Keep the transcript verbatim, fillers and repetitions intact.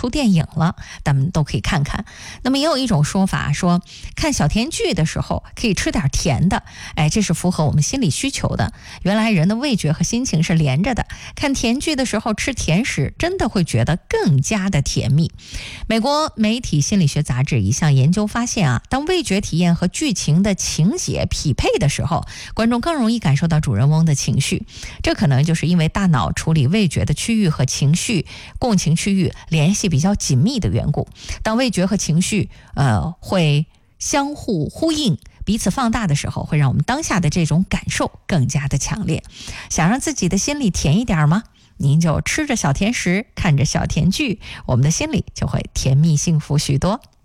出电影了，咱们都可以看看。那么也有一种说法说，看小甜剧的时候可以吃点甜的，哎，这是符合我们心理需求的。原来人的味觉和心情是连着的，看甜剧的时候吃甜食，真的会觉得更加的甜蜜。美国媒体心理学杂志一项研究发现啊，当味觉体验和剧情的情节匹配的时候，观众更容易感受到主人翁的情绪。这可能就是因为大脑处理味觉的区域和情绪共情区域联系比较紧密的缘故。当味觉和情绪呃会相互呼应，彼此放大的时候，会让我们当下的这种感受更加的强烈。想让自己的心里甜一点吗？您就吃着小甜食，看着小甜剧，我们的心里就会甜蜜幸福许多。